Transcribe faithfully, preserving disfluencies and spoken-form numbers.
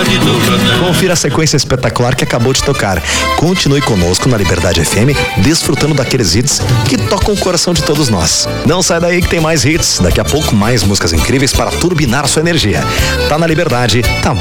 Confira a sequência espetacular que acabou de tocar. Continue conosco na Liberdade F M, desfrutando daqueles hits que tocam o coração de todos nós. Não sai daí que tem mais hits. Daqui a pouco mais músicas incríveis para turbinar sua energia. Tá na Liberdade, tá